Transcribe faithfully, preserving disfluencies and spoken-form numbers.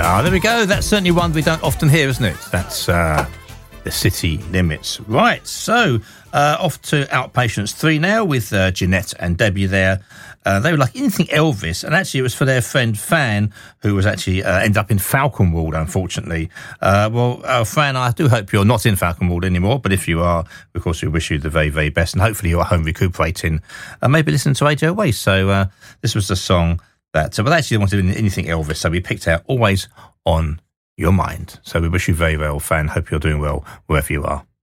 Ah, there we go. That's certainly one we don't often hear, isn't it? That's uh, The City Limits. Right, so uh, off to Outpatients three now with uh, Jeanette and Debbie there. Uh, they were like anything Elvis, and actually it was for their friend Fan, who was actually uh, ended up in Falconwood, unfortunately. Uh, well, uh, Fan, I do hope you're not in Falconwood anymore, but if you are, of course, we wish you the very, very best, and hopefully you're at home recuperating and maybe listening to A J Waste. So uh, this was the song that, uh, well, actually, they wanted anything Elvis, so we picked out Always on Your Mind. So we wish you very well, Fan. Hope you're doing well wherever you are.